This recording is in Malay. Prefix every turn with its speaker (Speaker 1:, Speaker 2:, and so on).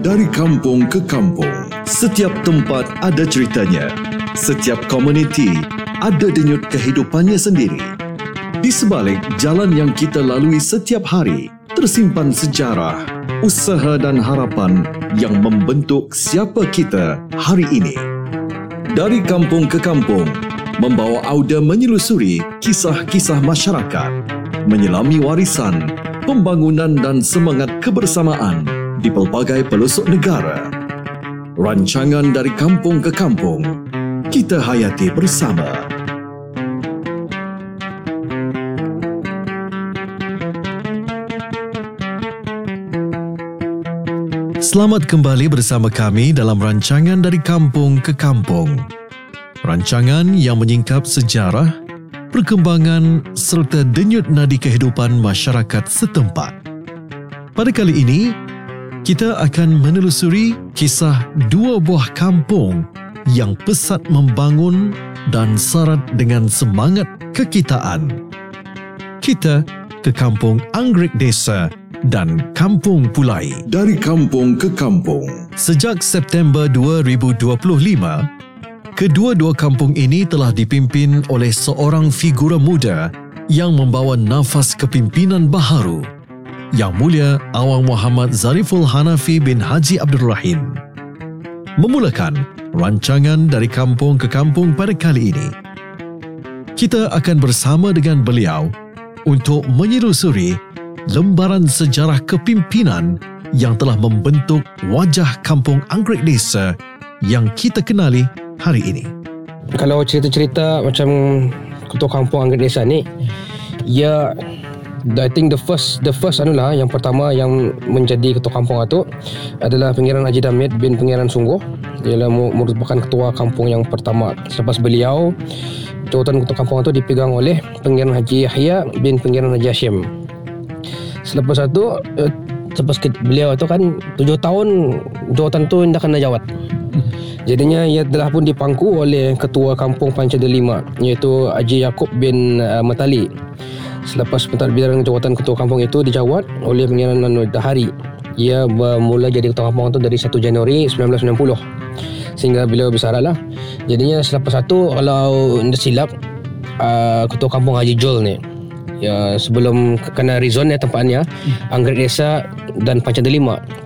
Speaker 1: Dari kampung ke kampung, setiap tempat ada ceritanya. Setiap komuniti ada denyut kehidupannya sendiri. Di sebalik jalan yang kita lalui setiap hari, tersimpan sejarah, usaha dan harapan yang membentuk siapa kita hari ini. Dari kampung ke kampung, membawa audio menyelusuri kisah-kisah masyarakat, menyelami warisan, pembangunan dan semangat kebersamaan di pelbagai pelosok negara. Rancangan Dari Kampung ke Kampung, kita hayati bersama. Selamat kembali bersama kami dalam rancangan Dari Kampung ke Kampung. Rancangan yang menyingkap sejarah, perkembangan serta denyut nadi kehidupan masyarakat setempat. Pada kali ini, kita akan menelusuri kisah dua buah kampung yang pesat membangun dan syarat dengan semangat kekitaan. Kita ke Kampung Anggrek Desa dan Kampung Pulai. Dari kampung ke kampung. Sejak September 2025, kedua-dua kampung ini telah dipimpin oleh seorang figura muda yang membawa nafas kepimpinan baharu, Yang Mulia Awang Muhammad Zariful Hanafi bin Haji Abdul Rahim. Memulakan rancangan Dari Kampung ke Kampung pada kali ini, kita akan bersama dengan beliau untuk menyelusuri lembaran sejarah kepimpinan yang telah membentuk wajah Kampung Anggrek Desa yang kita kenali hari ini.
Speaker 2: Kalau cerita-cerita macam ketua Kampung Anggrek Desa ni, ya, I think the first yang pertama yang menjadi ketua kampung itu adalah Pangeran Haji Damit bin Pangeran Sungguh. Dia merupakan ketua kampung yang pertama. Selepas beliau, jawatan ketua kampung itu dipegang oleh Pangeran Haji Yahya bin Pangeran Haji Hashim. Selepas beliau itu kan 7 tahun jawatan itu tidak kena jawat. Jadinya ia telah pun dipangku oleh ketua kampung Panca Delima, iaitu Haji Yaakob bin Matali. Selepas pentadbiran jawatan ketua kampung itu dijawat oleh Pangeran Dahari. Ia bermula jadi ketua kampung itu dari 1 Januari 1990 sehingga beliau bersara lah. Jadinya selepas itu, kalau tidak silap, ketua kampung Haji Jol ni, ya, sebelum kena rezon tempatnya Anggrek Desa dan Panca Delima.